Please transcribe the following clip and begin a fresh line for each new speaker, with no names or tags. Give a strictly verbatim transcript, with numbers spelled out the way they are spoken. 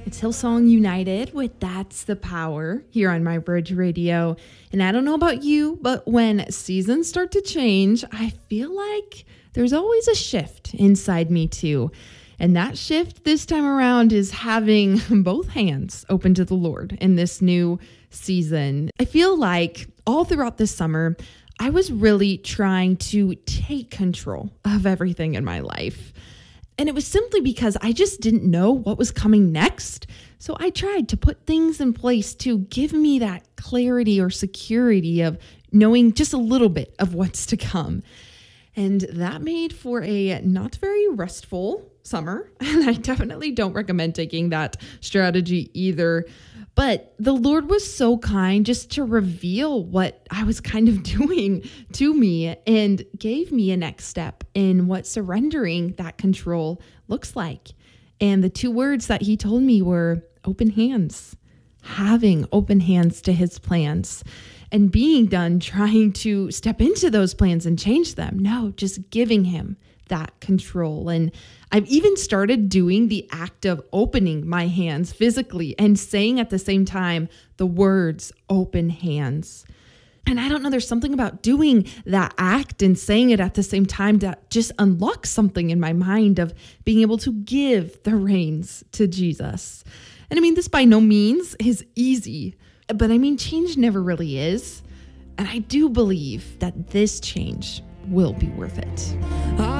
It's Hillsong United with That's the Power here on My Bridge Radio. And I don't know about you, but when seasons start to change, I feel like there's always a shift inside me too. And that shift this time around is having both hands open to the Lord in this new season. I feel like all throughout this summer, I was really trying to take control of everything in my life. And it was simply because I just didn't know what was coming next. So I tried to put things in place to give me that clarity or security of knowing just a little bit of what's to come. And that made for a not very restful summer. And I definitely don't recommend taking that strategy either. But the Lord was so kind just to reveal what I was kind of doing to me and gave me a next step in what surrendering that control looks like. And the two words that he told me were open hands, having open hands to his plans and being done trying to step into those plans and change them. No, just giving him that control. And I've even started doing the act of opening my hands physically and saying at the same time the words open hands. And I don't know, there's something about doing that act and saying it at the same time that just unlocks something in my mind of being able to give the reins to Jesus. And I mean, this by no means is easy, but I mean, change never really is. And I do believe that this change will be worth it.